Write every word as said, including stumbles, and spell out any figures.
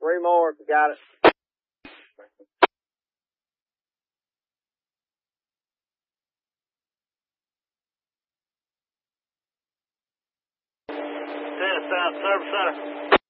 Three more if you got it. Ten, sound, service center.